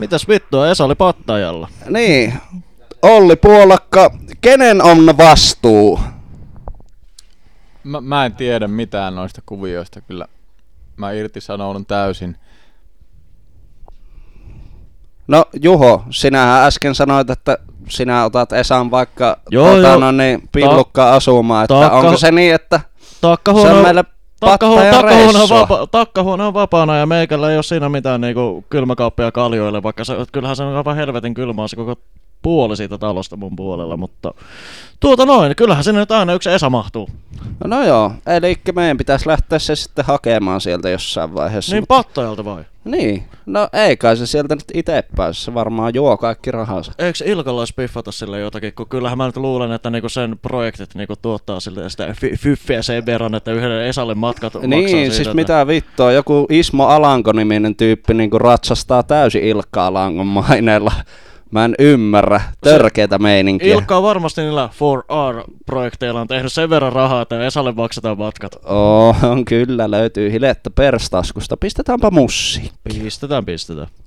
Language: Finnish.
Mitäs vittua, Esa oli Pattajalla. Niin, Olli Puolakka, kenen on vastuu? Mä en tiedä mitään noista kuvioista kyllä. Mä irtisanoudun täysin. No Juho, sinähän äsken sanoit, että sinä otat Esan vaikka pillukkaan asumaan, että onko se niin, että se on meille Pattajan reissua? Takkahuone on vapaana ja meikällä ei ole siinä mitään niinku kylmäkauppia kaljoille, vaikka kyllähän se on aivan helvetin kylmää se koko puoli siitä talosta mun puolella, mutta kyllähän sinne nyt aina yksi Esa mahtuu. No joo, eli meidän pitäisi lähteä se sitten hakemaan sieltä jossain vaiheessa. Niin Pattajalta vai? Niin, no ei kai se sieltä nyt ite pääse, se varmaan juo kaikki rahansa. Eikö Ilkalla olisi piffata sille jotakin, kun kyllähän mä nyt luulen, että niinku sen projektit niinku tuottaa sille sitä fyffiä sen verran, että yhdelle Esalle matkat maksaa niin, siitä. Siis mitä vittua, joku Ismo Alanko-niminen tyyppi niinku ratsastaa täysin Ilkka Alankon maineella. Mä en ymmärrä. Törkeetä meininkiä. Ilkka on varmasti niillä 4R-projekteilla on tehnyt sen verran rahaa, että Esalle maksetaan matkat. On kyllä, löytyy hilettä perstaskusta. Pistetäänpä mussiin. Pistetään.